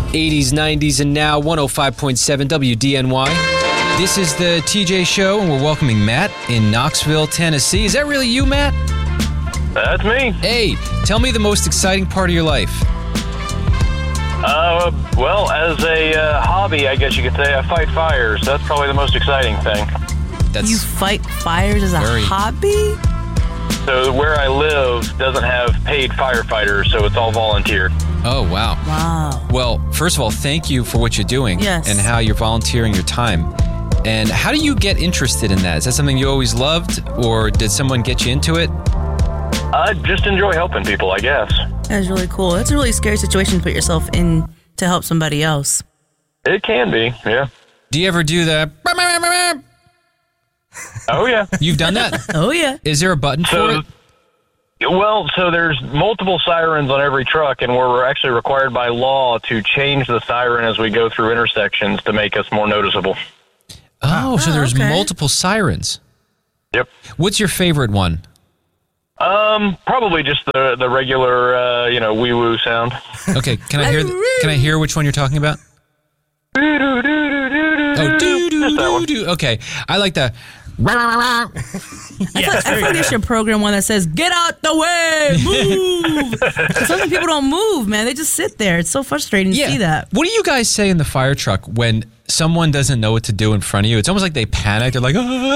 80s, 90s, and now 105.7 WDNY. This is the TJ Show, and we're welcoming Matt in Knoxville, Tennessee. Is that really you, Matt? That's me. Hey, tell me the most exciting part of your life. Well, as a hobby, I guess you could say, I fight fires. That's probably the most exciting thing. You fight fires as a hobby? So where I live doesn't have paid firefighters, so it's all volunteer. Oh, wow. Wow. Well, first of all, thank you for what you're doing and how you're volunteering your time. And how do you get interested in that? Is that something you always loved, or did someone get you into it? I just enjoy helping people, I guess. That's really cool. It's a really scary situation to put yourself in to help somebody else. It can be, yeah. Do you ever do the... Oh, yeah. You've done that? Oh, yeah. Is there a button for it? Well, so there's multiple sirens on every truck, and we're actually required by law to change the siren as we go through intersections to make us more noticeable. Oh, so there's multiple sirens. Yep. What's your favorite one? Probably just the regular, wee-woo sound. Okay, can I hear which one you're talking about? Oh, do-do-do-do. Okay, I like that. I feel like they should program one that says, "Get out the way, move." Because some people don't move, man. They just sit there. It's so frustrating to see that. What do you guys say in the fire truck when someone doesn't know what to do in front of you? It's almost like they panic. They're like,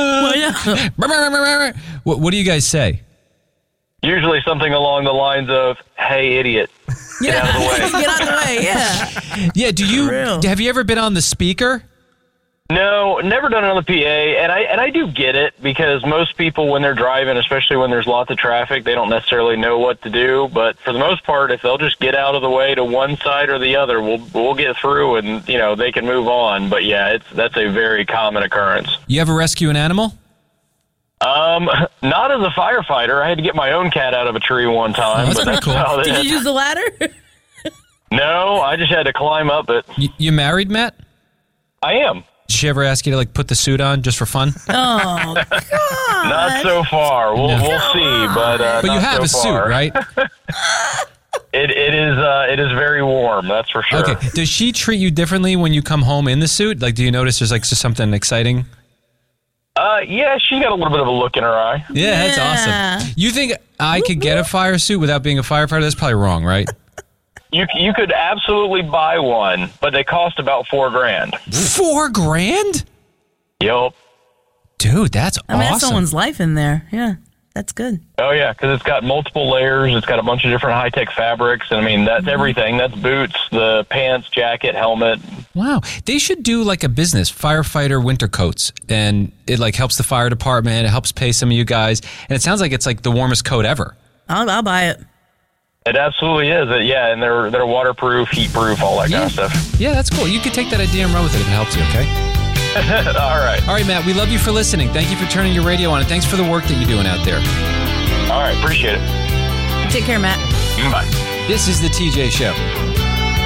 What do you guys say? Usually something along the lines of, "Hey, idiot, get out of the way." Get out of the way, yeah. Yeah, have you ever been on the speaker? No, never done it on the PA, and I do get it, because most people, when they're driving, especially when there's lots of traffic, they don't necessarily know what to do. But for the most part, if they'll just get out of the way to one side or the other, we'll get through, and they can move on. But yeah, that's a very common occurrence. You ever rescue an animal? Not as a firefighter. I had to get my own cat out of a tree one time. Oh, that's pretty cool. Did you use the ladder? No, I just had to climb up it. You married, Matt? I am. Did she ever ask you to put the suit on just for fun? Oh, God. Not so far. We'll see, but you have so a suit, right? It is very warm, that's for sure. Okay. Does she treat you differently when you come home in the suit? Do you notice there's just something exciting? Yeah, she got a little bit of a look in her eye. Yeah, that's awesome. You think I could get a fire suit without being a firefighter? That's probably wrong, right? You could absolutely buy one, but they cost about $4,000. $4,000? Yep. Dude, that's awesome. That's someone's life in there. Yeah, that's good. Oh, yeah, because it's got multiple layers. It's got a bunch of different high-tech fabrics. And, that's everything. That's boots, the pants, jacket, helmet. Wow. They should do a business, firefighter winter coats. And it helps the fire department. It helps pay some of you guys. And it sounds like it's the warmest coat ever. I'll buy it. It absolutely is. Yeah, and they're waterproof, heat-proof, all that kind of stuff. Yeah, that's cool. You could take that idea and run with it if it helps you, okay? All right. All right, Matt, we love you for listening. Thank you for turning your radio on, and thanks for the work that you're doing out there. All right, appreciate it. Take care, Matt. Bye. This is the TJ Show.